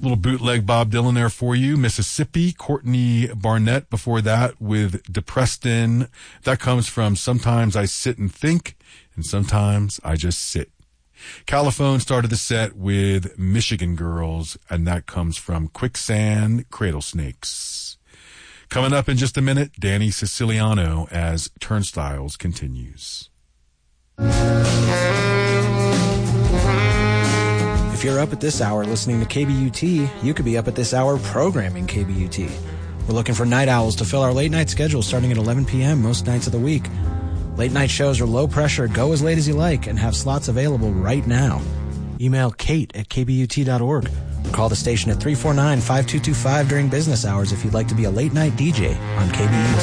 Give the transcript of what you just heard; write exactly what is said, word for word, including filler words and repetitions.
Little bootleg Bob Dylan there for you. Mississippi, Courtney Barnett before that with Depreston. That comes from Sometimes I Sit and Think, and Sometimes I Just Sit. Caliphone started the set with Michigan Girls, and that comes from Quicksand Cradle Snakes. Coming up in just a minute, Danny Siciliano as Turnstiles continues. If you're up at this hour listening to K B U T, you could be up at this hour programming K B U T. We're looking for night owls to fill our late night schedule starting at eleven p.m. most nights of the week. Late night shows are low pressure, go as late as you like, and have slots available right now. Email Kate at k b u t dot org or call the station at three four nine, five two two five during business hours if you'd like to be a late night D J on K B U T.